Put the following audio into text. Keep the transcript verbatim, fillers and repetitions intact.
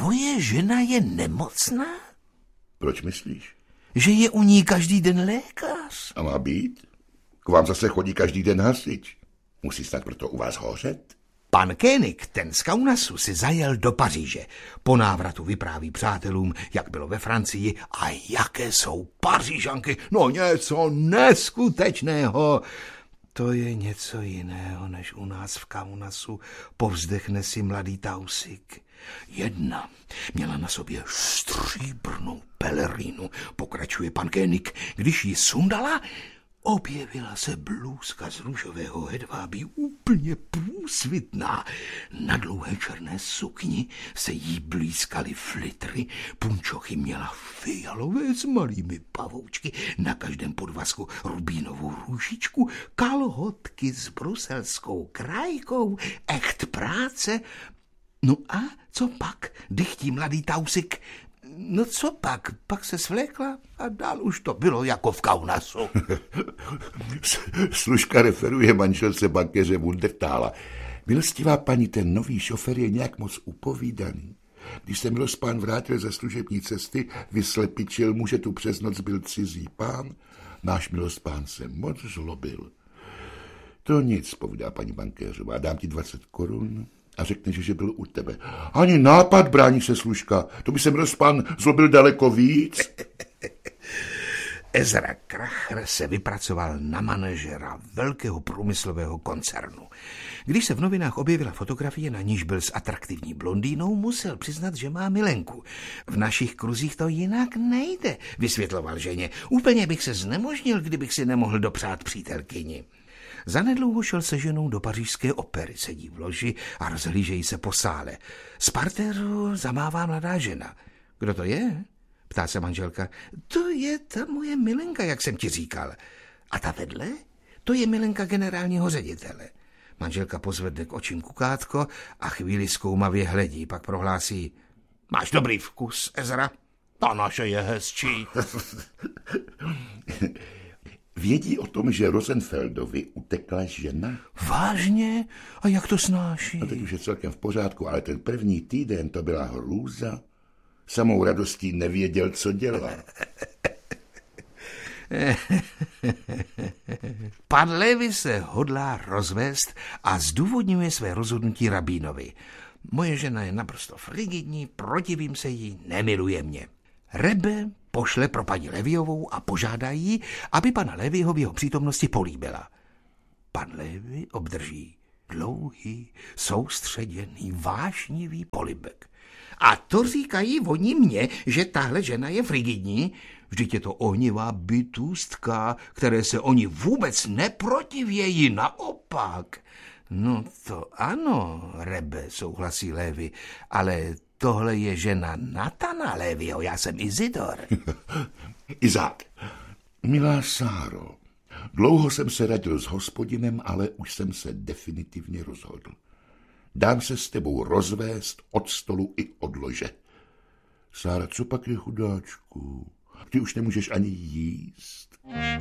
tvoje žena je nemocná? Proč myslíš? Že je u ní každý den lékař. A má být? K vám zase chodí každý den hasič. Musí snad proto u vás hořet? Pan Koenig, ten z Kaunasu, si zajel do Paříže. Po návratu vypráví přátelům, jak bylo ve Francii a jaké jsou Pařížanky. No něco neskutečného. To je něco jiného, než u nás v Kaunasu, povzdechne si mladý Tausig. Jedna měla na sobě stříbrnou pelerínu, pokračuje pan Koenig. Když ji sundala, objevila se blůzka z růžového hedvábí úplně průsvitná. Na dlouhé černé sukni se jí blízkaly flitry, punčochy měla fialové s malými pavoučky, na každém podvazku rubínovou růžičku, kalhotky s bruselskou krajkou, echt práce. No a co pak, dychtí mladý Tausig? No co pak? Pak se svlékla a dál už to bylo jako v Kaunasu. Služka referuje manželce bankéře Wunderthala. Milostivá paní, ten nový šofer je nějak moc upovídaný. Když se milospán vrátil ze služební cesty, vyslepičil mu, že tu přes noc byl cizí pán. Náš milospán se moc zlobil. To nic, povídá paní bankéřová, dám ti dvacet korun a řekneš, že byl u tebe. Ani nápad, brání se služka, to by se milospán zlobil daleko víc. Ezra Kracher se vypracoval na manažera velkého průmyslového koncernu. Když se v novinách objevila fotografie, na níž byl s atraktivní blondýnou, musel přiznat, že má milenku. V našich kruzích to jinak nejde, vysvětloval ženě. Úplně bych se znemožnil, kdybych si nemohl dopřát přítelkyni. Zanedlouho šel se ženou do pařížské opery, sedí v loži a rozhlížejí se po sále. Z partéru zamává mladá žena. Kdo to je? Ptá se manželka. To je ta moje milenka, jak jsem ti říkal. A ta vedle? To je milenka generálního ředitele. Manželka pozvedne k očím kukátko a chvíli zkoumavě hledí, pak prohlásí. Máš dobrý vkus, Ezra? Ta naše je hezčí. Vědí o tom, že Rosenfeldovi utekla žena? Vážně? A jak to snáší? No teď už je celkem v pořádku, ale ten první týden to byla hrůza. Samou radostí nevěděl, co dělá. Pan Lévy se hodlá rozvést a zdůvodňuje své rozhodnutí rabínovi. Moje žena je naprosto frigidní, protivím se jí, nemiluje mě. Rebe pošle pro paní Levyovou a požádá jí, aby pana Levyho v jeho přítomnosti políbila. Pan Lévy obdrží dlouhý, soustředěný, vášnivý polibek. A to říkají oni mně, že tahle žena je frigidní? Vždyť je to ohnivá bytůstka, které se oni vůbec neprotivějí, naopak. No to ano, Rebe, souhlasí Lévy, ale tohle je žena Natana Lévyho, já jsem Izidor. Izák, milá Sáro, dlouho jsem se radil s hospodinem, ale už jsem se definitivně rozhodl. Dám se s tebou rozvést od stolu i od lože. Sára, co pak je, chudáčku? Ty už nemůžeš ani jíst.